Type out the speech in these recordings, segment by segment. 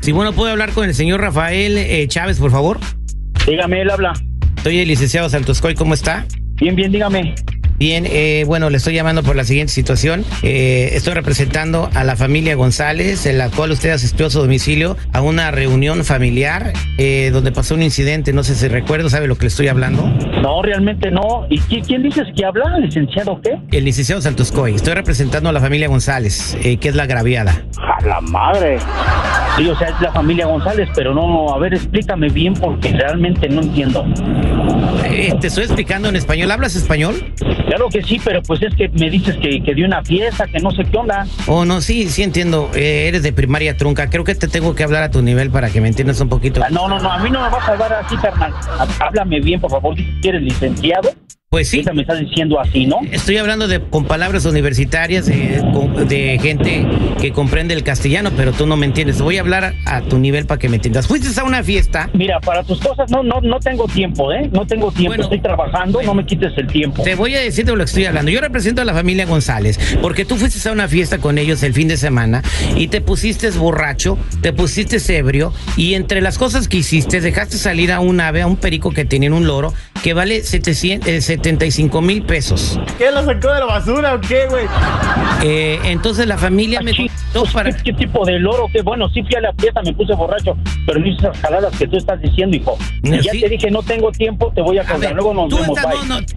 Sí, bueno, ¿puedo hablar con el señor Rafael Chávez, por favor? Dígame, él habla. Soy el licenciado Santoscoy, ¿cómo está? Bien, dígame. Bien, bueno, le estoy llamando por la siguiente situación. Estoy representando a la familia González, en la cual usted asistió a su domicilio a una reunión familiar donde pasó un incidente. No sé si recuerdo, ¿sabe lo que le estoy hablando? No, realmente no. ¿Y quién dices que habla? ¿Licenciado qué? El licenciado Santoscoy. Estoy representando a la familia González, que es la agraviada. ¡A la madre! Sí, o sea, es la familia González, pero no, a ver, explícame bien porque realmente no entiendo. Te estoy explicando en español. ¿Hablas español? Claro que sí, pero pues es que me dices que dio una fiesta, que no sé qué onda. Oh, no, sí entiendo. Eres de primaria trunca. Creo que te tengo que hablar a tu nivel para que me entiendas un poquito. No, a mí no me vas a hablar así, carnal. Háblame bien, por favor. ¿Dices que eres licenciado? Pues sí. Me estás diciendo así, ¿no? Estoy hablando con palabras universitarias de gente que comprende el castellano, pero tú no me entiendes. Voy a hablar a tu nivel para que me entiendas. ¿Fuiste a una fiesta? Mira, para tus cosas no tengo tiempo, ¿eh? No tengo tiempo, bueno, estoy trabajando, no me quites el tiempo. Te voy a decir de lo que estoy hablando. Yo represento a la familia González, porque tú fuiste a una fiesta con ellos el fin de semana y te pusiste borracho, te pusiste ebrio y entre las cosas que hiciste dejaste salir a un ave, a un perico que tenía un loro que vale 75,000 pesos. ¿Qué, lo sacó de la basura o qué, güey? Entonces la familia me contó para... ¿Qué tipo de loro? Que bueno, sí fui a la fiesta, me puse borracho, pero no hice esas jaladas que tú estás diciendo, hijo. Y ya te dije, no tengo tiempo, te voy a colgar. Luego nos vemos, bye.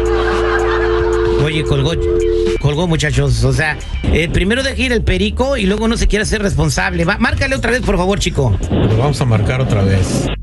Oye, colgó, muchachos. O sea, primero deja ir el perico y luego no se quiere hacer responsable. Márcale otra vez, por favor, chico. Lo vamos a marcar otra vez.